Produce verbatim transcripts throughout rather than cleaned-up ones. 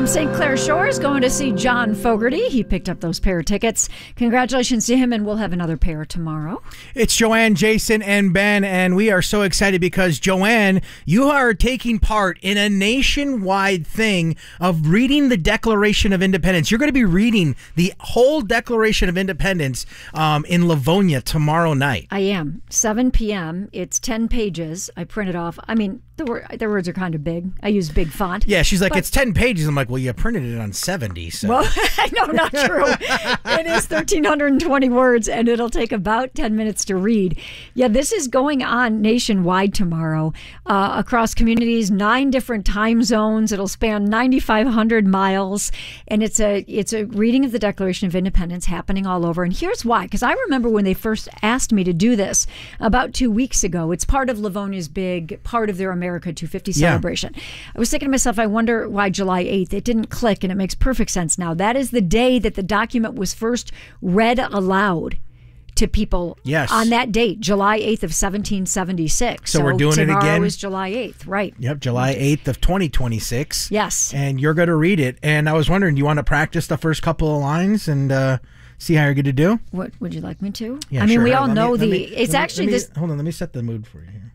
from Saint Clair Shores going to see John Fogerty. He picked up those pair of tickets. Congratulations to him, and we'll have another pair tomorrow. It's Joanne, Jason, and Ben, and we are so excited because, Joanne, you are taking part in a nationwide thing of reading the Declaration of Independence. You're going to be reading the whole Declaration of Independence um, in Livonia tomorrow night. I am. seven p.m. It's ten pages. I printed off. I mean, the, word, the words are kind of big. I use big font. Yeah, she's like, but, it's ten pages. I'm like, well, you printed it on seventy. So. Well, no, not true. It is one thousand three hundred twenty words, and it'll take about ten minutes to read. Yeah, this is going on nationwide tomorrow uh, across communities, nine different time zones. It'll span nine thousand five hundred miles, and it's a it's a reading of the Declaration of Independence happening all over. And here's why, because I remember when they first asked me to do this about two weeks ago. It's part of Livonia's big, part of their America two fifty yeah. celebration. I was thinking to myself, I wonder why July eighth. It didn't click, and it makes perfect sense now. That is the day that the document was first read aloud to people yes. on that date, July eighth of seventeen seventy-six. So, so we're doing it again. Tomorrow is July eighth, right? Yep, July eighth of twenty twenty-six. Yes. And you're going to read it. And I was wondering, do you want to practice the first couple of lines and uh, see how you're going to do? What would you like me to? Yeah, I mean, sure. we all let know me, the. me, it's me, actually me, this. Hold on, let me set the mood for you here.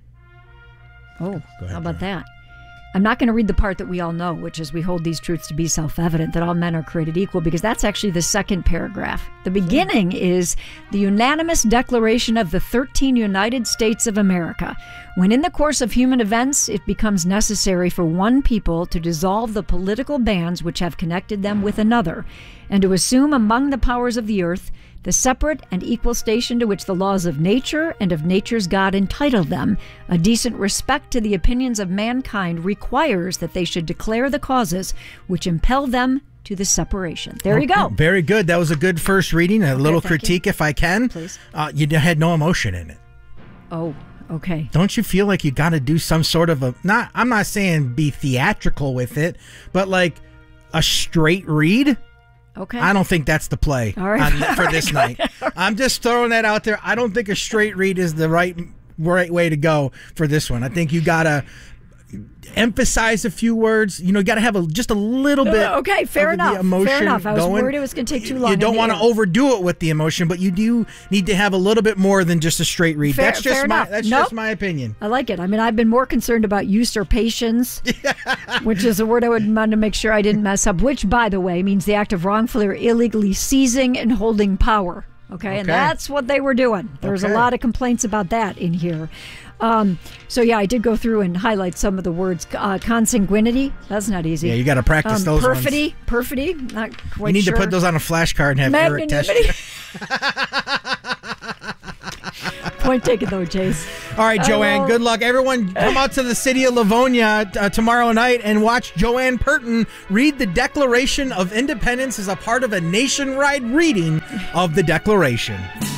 Oh, Go ahead, how about Brian. that? I'm not going to read the part that we all know, which is we hold these truths to be self-evident, that all men are created equal, because that's actually the second paragraph. The beginning is the unanimous declaration of the thirteen United States of America. When in the course of human events, it becomes necessary for one people to dissolve the political bands which have connected them with another, and to assume among the powers of the earth the separate and equal station to which the laws of nature and of nature's God entitle them, a decent respect to the opinions of mankind requires that they should declare the causes which impel them to the separation. There oh, you go. Very good. That was a good first reading. A okay, little critique, you. if I can. Please. Uh, you had no emotion in it. Oh, okay. Don't you feel like you got to do some sort of a, not, I'm not saying be theatrical with it, but like a straight read? Okay. I don't think that's the play All right. on, for this night. I'm just throwing that out there. I don't think a straight read is the right right way to go for this one. I think you got to emphasize a few words. You know, you got to have a, just a little bit uh, okay, fair of enough. the emotion Fair enough. I was going. worried it was going to take too long. You don't want to overdo it with the emotion, but you do need to have a little bit more than just a straight read. Fair, that's just fair my enough. that's nope. just my opinion. I like it. I mean, I've been more concerned about usurpations, which is a word I would want to make sure I didn't mess up, which, by the way, means the act of wrongfully or illegally seizing and holding power. Okay, okay. And that's what they were doing. There's okay. a lot of complaints about that in here. Um, so, yeah, I did go through and highlight some of the words. Uh, consanguinity, that's not easy. Yeah, you got to practice um, those perfidy, ones. Perfidy, not quite You need sure. to put those on a flashcard and have Eric test you. Point taken, though, Chase. All right, Joanne, will... good luck. Everyone, come out to the city of Livonia uh, tomorrow night and watch Joanne Purton read the Declaration of Independence as a part of a nationwide reading of the Declaration.